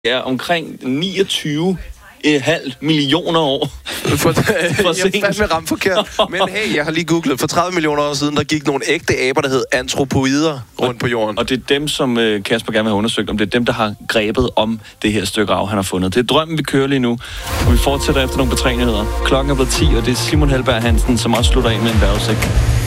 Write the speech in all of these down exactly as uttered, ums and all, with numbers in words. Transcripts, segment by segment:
Ja, omkring niogtyve komma fem millioner år. For, for jeg er fandme ramt forkert. Men hey, jeg har lige googlet. For tredive millioner år siden, der gik nogle ægte aber, der hed antropoider rundt på jorden. Og det er dem, som Kasper gerne vil have undersøgt, om det er dem, der har grebet om det her stykke rav, han har fundet. Det er drømmen, vi kører lige nu. Og vi fortsætter efter nogle betræenheder. Klokken er blevet ti, og det er Simon Helberg Hansen, som også slutter af med en vejrudsigt.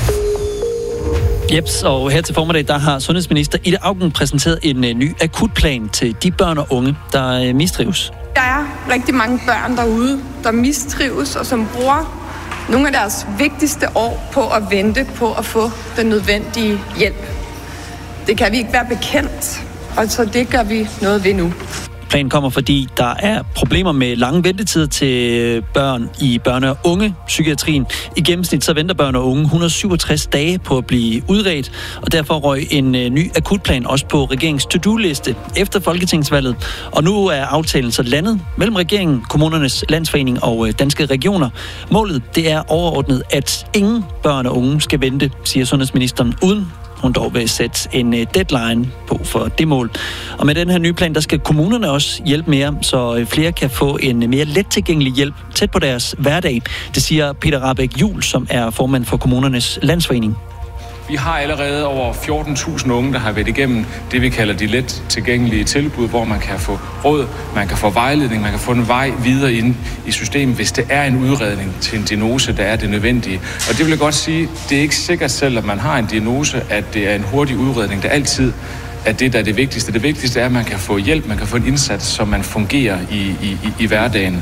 Jeps, og her til formiddag, der har sundhedsminister Ida Auken præsenteret en uh, ny akutplan til de børn og unge, der uh, mistrives. Der er rigtig mange børn derude, der mistrives, og som bruger nogle af deres vigtigste år på at vente på at få den nødvendige hjælp. Det kan vi ikke være bekendt, og så det gør vi noget ved nu. Planen kommer, fordi der er problemer med lange ventetider til børn i børne- og unge-psykiatrien. I gennemsnit så venter børn og unge et hundrede og syvogtres dage på at blive udredt, og derfor røg en ny akutplan også på regeringens to-do-liste efter folketingsvalget. Og nu er aftalen så landet mellem regeringen, Kommunernes Landsforening og Danske Regioner. Målet, det er overordnet, at ingen børn og unge skal vente, siger sundhedsministeren, uden hun dog vil sætte en deadline på for det mål. Og med den her nye plan, der skal kommunerne også hjælpe mere, så flere kan få en mere let tilgængelig hjælp tæt på deres hverdag. Det siger Peter Rahbæk Juhl, som er formand for Kommunernes Landsforening. Vi har allerede over fjorten tusind unge, der har været igennem det, vi kalder de let tilgængelige tilbud, hvor man kan få råd, man kan få vejledning, man kan få en vej videre ind i systemet, hvis det er en udredning til en diagnose, der er det nødvendige. Og det vil jeg godt sige, det er ikke sikkert selv, at man har en diagnose, at det er en hurtig udredning, der altid er det, der er det vigtigste. Det vigtigste er, at man kan få hjælp, man kan få en indsats, så man fungerer i, i, i, i hverdagen.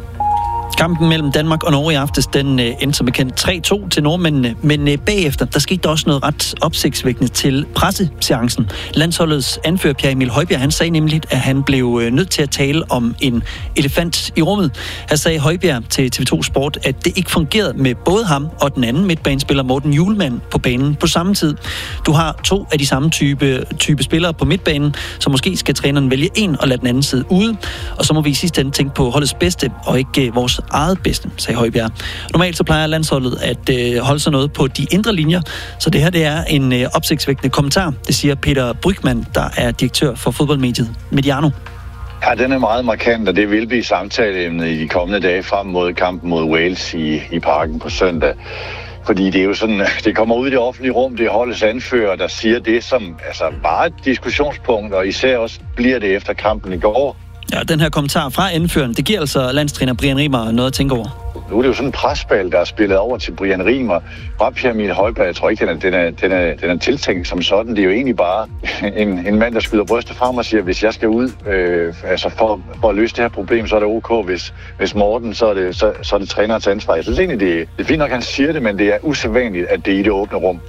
Kampen mellem Danmark og Norge i aftes, den øh, endte som bekendt tre to til nordmændene, men øh, bagefter, der skete der også noget ret opsigtsvækkende til presseseancen. Landsholdets anfører Pierre Emil Højbjerg, han sagde nemlig, at han blev øh, nødt til at tale om en elefant i rummet. Han sagde Højbjerg til T V to Sport, at det ikke fungerede med både ham og den anden midtbanespiller Morten Hjulmand på banen på samme tid. Du har to af de samme type, type spillere på midtbanen, så måske skal træneren vælge en og lade den anden side ude, og så må vi i sidste ende tænke på holdets bedste og ikke øh, vores eget bedste, sagde Højbjerg. Normalt så plejer landsholdet at øh, holde sig noget på de indre linjer, så det her det er en øh, opsigtsvækkende kommentar. Det siger Peter Brygman, der er direktør for fodboldmediet Mediano. Ja, den er meget markant, og det vil blive samtaleemnet i de kommende dage frem mod kampen mod Wales i, i parken på søndag. Fordi det er jo sådan, det kommer ud i det offentlige rum, det er holdets anfører, der siger det, som altså bare et diskussionspunkt, og især også bliver det efter kampen i går. Ja, den her kommentar fra anføreren, det giver altså landstræner Brian Rimer noget at tænke over. Nu er det jo sådan en presbal, der er spillet over til Brian Rimer. Fra Pierre Emil Højberg, jeg tror ikke, den er, den, er, den, er, den er tiltænkt som sådan. Det er jo egentlig bare en, en mand, der skyder brystet frem og siger, hvis jeg skal ud øh, altså for, for at løse det her problem, så er det ok. Hvis, hvis Morten, så er det, så, så er det trænerens ansvar. Jeg synes egentlig, det, det er fint nok, han siger det, men det er usædvanligt, at det er i det åbne rum.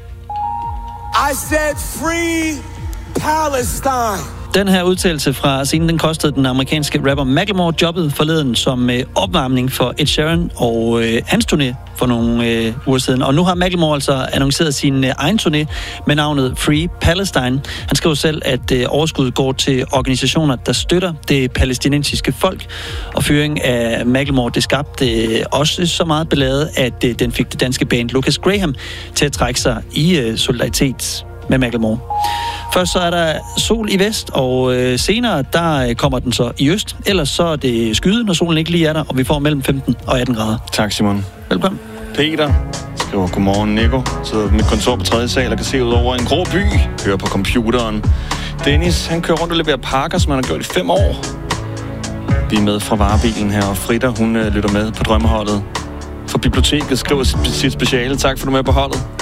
I said free Palestine. Den her udtalelse fra scenen, den kostede den amerikanske rapper Macklemore jobbet forleden som øh, opvarmning for Ed Sheeran og øh, hans turné for nogle øh, uger siden. Og nu har Macklemore altså annonceret sin øh, egen turné med navnet Free Palestine. Han skriver selv, at øh, overskuddet går til organisationer, der støtter det palæstinensiske folk. Og fyringen af Macklemore, det skabte øh, også så meget ballade, at øh, den fik det danske band Lucas Graham til at trække sig i øh, solidaritet med Macklemore. Først så er der sol i vest, og øh, senere der kommer den så i øst. Ellers så er det skyde, når solen ikke lige er der, og vi får mellem femten og atten grader. Tak, Simon. Velkommen. Peter skriver, godmorgen, Nico. Sidder på mit kontor på tredje sal og kan se ud over en grå by. Hører på computeren. Dennis, han kører rundt og leverer pakker, som han har gjort i fem år. Vi er med fra varebilen her, og Frida, hun øh, lytter med på drømmeholdet. For biblioteket skriver sit, sit speciale. Tak for du med på holdet.